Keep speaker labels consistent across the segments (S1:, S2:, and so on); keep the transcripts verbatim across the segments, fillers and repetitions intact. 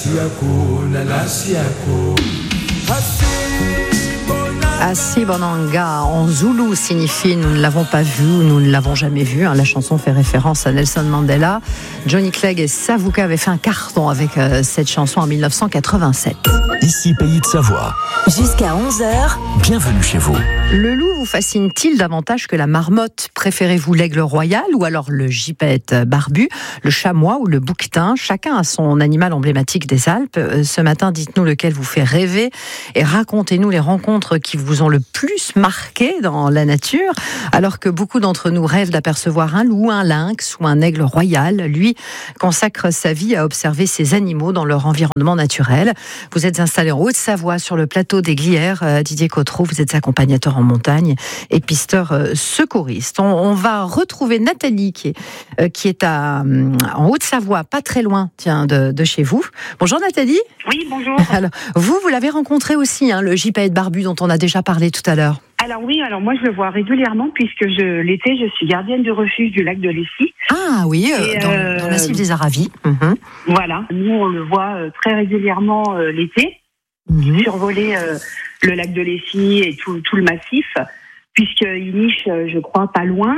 S1: Asi Bonanga en zoulou signifie nous ne l'avons pas vu, nous ne l'avons jamais vu. La chanson fait référence à Nelson Mandela. Johnny Clegg et Savuka avaient fait un carton avec euh, cette chanson en dix-neuf cent quatre-vingt-sept.
S2: Ici Pays de Savoie.
S3: Jusqu'à onze heures.
S2: Bienvenue chez vous.
S1: Le loup vous fascine-t-il davantage que la marmotte ? Préférez-vous l'aigle royal ou alors le gypaète barbu, le chamois ou le bouquetin ? Chacun a son animal emblématique des Alpes. Ce matin, dites-nous lequel vous fait rêver et racontez-nous les rencontres qui vous ont le plus marqué dans la nature. Alors que beaucoup d'entre nous rêvent d'apercevoir un loup, un lynx ou un aigle royal, lui consacre sa vie à observer ces animaux dans leur environnement naturel. Vous êtes installé en Haute-Savoie sur le plateau des Glières. Didier Cotreau, vous êtes accompagnateur en montagne et pisteur secouriste. On, on va retrouver Nathalie qui est, euh, qui est à, en Haute-Savoie, pas très loin tiens, de, de chez vous. Bonjour Nathalie.
S4: Oui, bonjour.
S1: Alors, vous, vous l'avez rencontré aussi, hein, le gypaète barbu dont on a déjà parlé tout à l'heure.
S4: Alors oui, alors moi je le vois régulièrement puisque je, l'été je suis gardienne du refuge du lac de Lessie.
S1: Ah oui, euh,
S4: Et,
S1: dans,
S4: euh,
S1: dans le massif des Aravis. Mmh.
S4: Voilà, nous on le voit euh, très régulièrement euh, l'été, mmh. survoler euh, le lac de Lessie et tout, tout le massif, puisqu'il niche, euh, je crois, pas loin,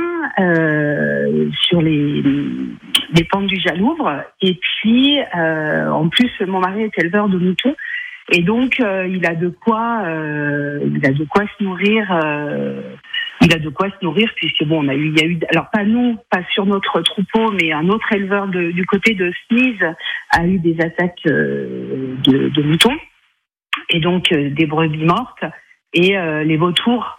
S4: euh, sur les, les pentes du Jalouvre. Et puis, euh, en plus, mon mari est éleveur de moutons. Et donc, euh, il a de quoi, euh, il a de quoi se nourrir. Euh, il a de quoi se nourrir puisque bon, on a eu, il y a eu, alors pas nous, pas sur notre troupeau, mais un autre éleveur de, du côté de Sneeze a eu des attaques euh, de, de moutons et donc euh, des brebis mortes et euh, les vautours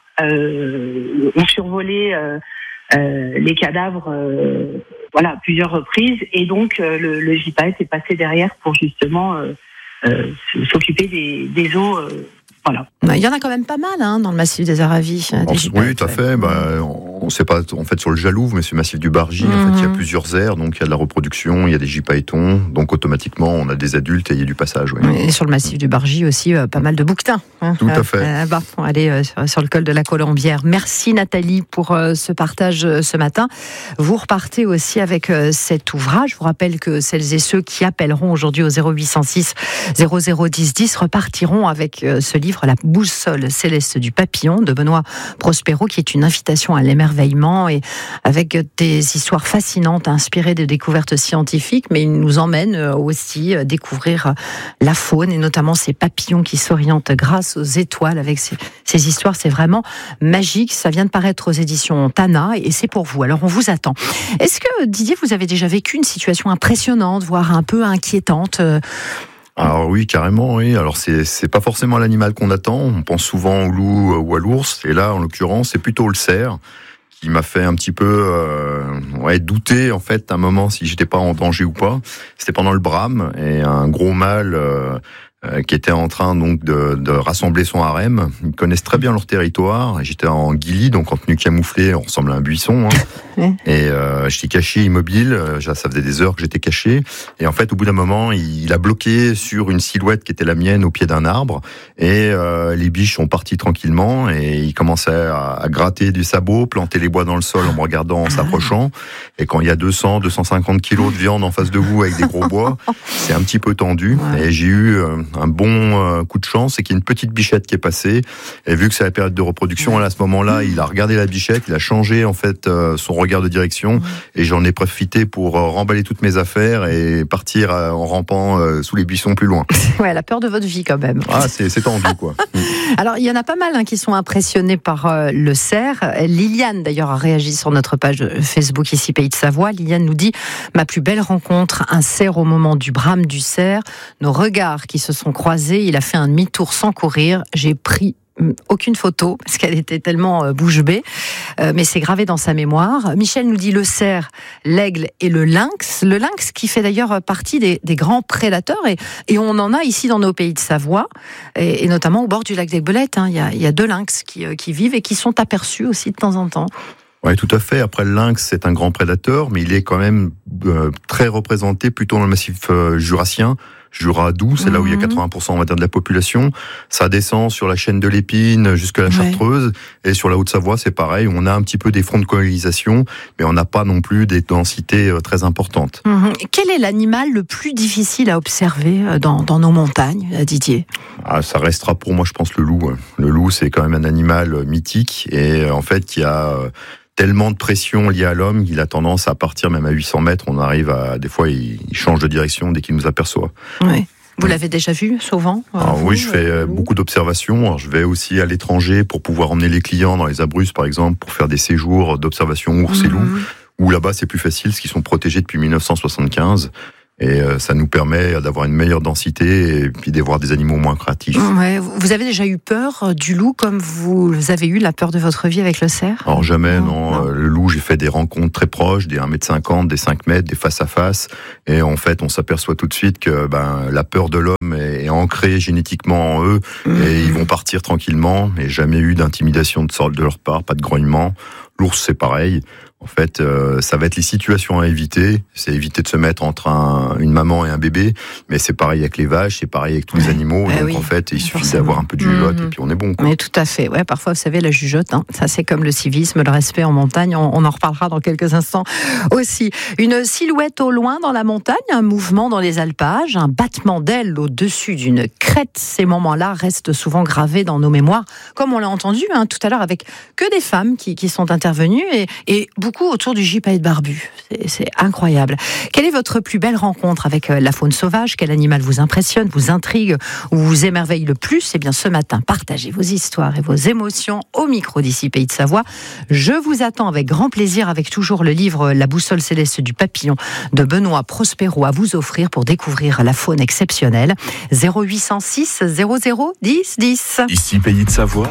S4: euh, ont survolé euh, euh, les cadavres, euh, voilà, à plusieurs reprises et donc euh, le, le gypaète est passé derrière pour justement euh, Euh, s'occuper des, des eaux, euh, voilà.
S1: Il y en a quand même pas mal hein, dans le massif des Aravis. Des
S5: oui, tout à fait. Bah, on ne sait pas en fait sur le Jalouvre, mais sur le massif du Bargy, mm-hmm. en fait, il y a plusieurs aires, donc il y a de la reproduction, il y a des gypaétons, donc automatiquement on a des adultes et il y a du passage. Oui.
S1: Et sur le massif du Bargy aussi, euh, pas mal de bouquetins. Hein,
S5: tout à fait.
S1: Euh, bah, on va aller euh, sur, sur le col de la Colombière. Merci Nathalie pour euh, ce partage euh, ce matin. Vous repartez aussi avec euh, cet ouvrage. Je vous rappelle que celles et ceux qui appelleront aujourd'hui au zéro huit cent six zéro zéro dix dix repartiront avec euh, ce livre, La boussole céleste du papillon de Benoît Prospero, qui est une invitation à l'émerveillement et avec des histoires fascinantes inspirées de découvertes scientifiques, mais il nous emmène aussi découvrir la faune et notamment ces papillons qui s'orientent grâce aux étoiles avec ces, ces histoires. C'est vraiment magique. Ça vient de paraître aux éditions Tana et c'est pour vous. Alors on vous attend. Est-ce que Didier, vous avez déjà vécu une situation impressionnante, voire un peu inquiétante ?
S5: Alors oui, carrément, oui. Alors c'est c'est pas forcément l'animal qu'on attend. On pense souvent au loup ou à l'ours, et là, en l'occurrence, c'est plutôt le cerf qui m'a fait un petit peu euh, ouais, douter en fait à un moment si j'étais pas en danger ou pas. C'était pendant le brame et un gros mâle euh, euh, qui était en train donc de, de rassembler son harem. Ils connaissent très bien leur territoire. Et j'étais en ghillie, donc en tenue camouflée, on ressemble à un buisson. Hein. Et euh, j'étais caché, immobile. Ça faisait des heures que j'étais caché. Et en fait, au bout d'un moment, il a bloqué sur une silhouette qui était la mienne au pied d'un arbre. Et euh, les biches sont parties tranquillement. Et il commençait à, à gratter du sabot, planter les bois dans le sol en me regardant, en s'approchant. Et quand il y a deux cents, deux cent cinquante kilos de viande en face de vous avec des gros bois, c'est un petit peu tendu. Et j'ai eu euh, un bon euh, coup de chance, c'est qu'il y a une petite bichette qui est passée. Et vu que c'est la période de reproduction, à ce moment-là, il a regardé la bichette, il a changé en fait euh, son regard de direction. Et j'en ai profité pour euh, remballer toutes mes affaires et partir euh, en rampant euh, sous les buissons plus loin.
S1: Ouais, la peur de votre vie quand même.
S5: Ah, c'est, c'est tendu quoi.
S1: Alors, il y en a pas mal hein, qui sont impressionnés par euh, le cerf. Liliane, d'ailleurs, a réagi sur notre page Facebook ici, Pays de Savoie. Liliane nous dit « Ma plus belle rencontre, un cerf au moment du brame du cerf. Nos regards qui se sont croisés, il a fait un demi-tour sans courir. J'ai pris aucune photo parce qu'elle était tellement euh, bouche bée, euh, mais c'est gravé dans sa mémoire. Michel nous dit le cerf, l'aigle et le lynx. Le lynx qui fait d'ailleurs partie des, des grands prédateurs et, et on en a ici dans nos Pays de Savoie et, et notamment au bord du lac des Belettes. Hein. Il y a, il y a deux lynx qui, euh, qui vivent et qui sont aperçus aussi de temps en temps.
S5: Oui, tout à fait. Après, le lynx, c'est un grand prédateur, mais il est quand même euh, très représenté plutôt dans le massif euh, jurassien. Jura doux, c'est mmh. là où il y a quatre-vingts pour cent on va dire, de la population. Ça descend sur la chaîne de l'Épine jusqu'à la Chartreuse. Ouais. Et sur la Haute-Savoie, c'est pareil. On a un petit peu des fronts de colonisation, mais on n'a pas non plus des densités très importantes.
S1: Mmh. Quel est l'animal le plus difficile à observer dans, dans nos montagnes, Didier ?
S5: Ah, ça restera pour moi, je pense, le loup. Le loup, c'est quand même un animal mythique et en fait, qui a tellement de pression liée à l'homme qu'il a tendance à partir même à huit cents mètres. On arrive à, des fois, il change de direction dès qu'il nous aperçoit.
S1: Oui. Vous l'avez déjà vu souvent ?
S5: Alors, vous, Oui, je fais euh, beaucoup d'observations. Alors, je vais aussi à l'étranger pour pouvoir emmener les clients dans les Abruzzes, par exemple, pour faire des séjours d'observation ours mmh. et loups. Où là-bas, c'est plus facile, parce qu'ils sont protégés depuis mille neuf cent soixante-quinze. Et euh, ça nous permet d'avoir une meilleure densité et puis d'avoir des animaux moins créatifs.
S1: Ouais, vous avez déjà eu peur du loup comme vous avez eu la peur de votre vie avec le cerf ?
S5: Alors jamais, non. non. Euh, le loup, j'ai fait des rencontres très proches, des un mètre cinquante, des cinq mètres, des face à face. Et en fait, on s'aperçoit tout de suite que ben, la peur de l'homme est, est ancrée génétiquement en eux. Mmh. Et ils vont partir tranquillement. Mais jamais eu d'intimidation de sorte de leur part, pas de grognement. L'ours, c'est pareil. En fait, euh, ça va être les situations à éviter. C'est éviter de se mettre entre un, une maman et un bébé. Mais c'est pareil avec les vaches, c'est pareil avec tous les animaux.
S1: Bah
S5: donc
S1: oui,
S5: en fait, il suffit
S1: forcément.
S5: d'avoir un peu de jugeote
S1: mmh.
S5: et puis on est bon. Quoi.
S1: Mais tout à fait. Ouais, parfois, vous savez, la jugeote, hein, ça c'est comme le civisme, le respect en montagne. On, on en reparlera dans quelques instants aussi. Une silhouette au loin dans la montagne, un mouvement dans les alpages, un battement d'ailes au-dessus d'une crête. Ces moments-là restent souvent gravés dans nos mémoires, comme on l'a entendu hein, tout à l'heure avec que des femmes qui, qui sont intervenues et, et beaucoup autour du gypaète barbu. C'est, c'est incroyable. Quelle est votre plus belle rencontre avec la faune sauvage ? Quel animal vous impressionne, vous intrigue ou vous émerveille le plus ? Eh bien, ce matin, partagez vos histoires et vos émotions au micro d'ici Pays de Savoie. Je vous attends avec grand plaisir avec toujours le livre La boussole céleste du papillon de Benoît Prospero à vous offrir pour découvrir la faune exceptionnelle. zéro huit cent six zéro zéro dix dix.
S2: Ici Pays de Savoie.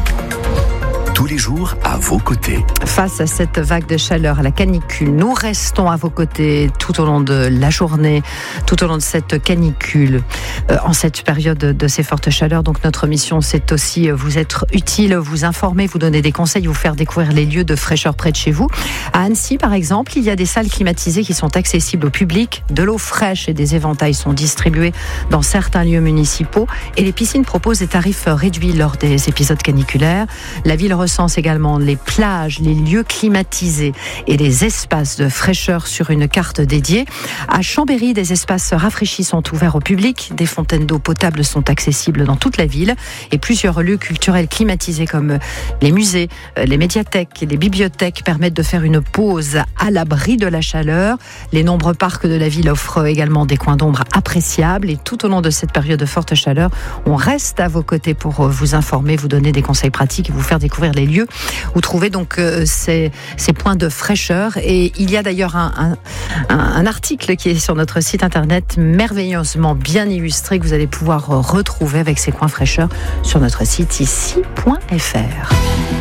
S2: Tous les jours à vos côtés.
S1: Face à cette vague de chaleur, à la canicule, nous restons à vos côtés tout au long de la journée, tout au long de cette canicule, euh, en cette période de ces fortes chaleurs. Donc notre mission, c'est aussi vous être utile, vous informer, vous donner des conseils, vous faire découvrir les lieux de fraîcheur près de chez vous. À Annecy, par exemple, il y a des salles climatisées qui sont accessibles au public. De l'eau fraîche et des éventails sont distribués dans certains lieux municipaux et les piscines proposent des tarifs réduits lors des épisodes caniculaires. La ville recense également les plages, les lieux climatisés et les espaces de fraîcheur sur une carte dédiée. À Chambéry, des espaces rafraîchis sont ouverts au public. Des fontaines d'eau potable sont accessibles dans toute la ville et plusieurs lieux culturels climatisés comme les musées, les médiathèques et les bibliothèques permettent de faire une pause à l'abri de la chaleur. Les nombreux parcs de la ville offrent également des coins d'ombre appréciables et tout au long de cette période de forte chaleur, on reste à vos côtés pour vous informer, vous donner des conseils pratiques et vous faire découvrir les lieux où trouver donc euh, ces, ces points de fraîcheur. Et il y a d'ailleurs un, un, un article qui est sur notre site internet merveilleusement bien illustré que vous allez pouvoir retrouver avec ces coins fraîcheur sur notre site ici point f r.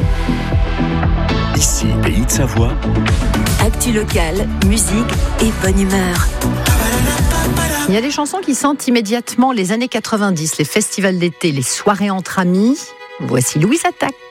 S2: Ici, Pays de Savoie.
S3: Actu locale, musique et bonne humeur.
S1: Il y a des chansons qui sentent immédiatement les années quatre-vingt-dix, les festivals d'été, les soirées entre amis. Voici Louise Attaque.